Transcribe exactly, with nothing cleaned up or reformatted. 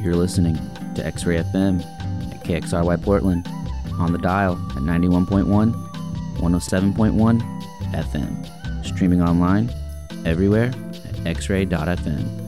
You're listening to X-Ray F M at K X R Y Portland, on the dial at ninety-one point one, one oh seven point one F M, streaming online everywhere at x ray dot f m.